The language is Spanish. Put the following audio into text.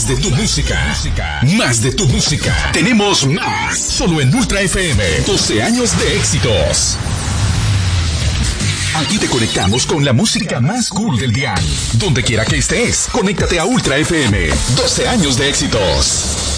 de tu música. Más de tu música. Tenemos más. Solo en Ultra FM. 12 años de éxitos. Aquí te conectamos con la música más cool del dial. Donde quiera que estés, conéctate a Ultra FM. 12 años de éxitos.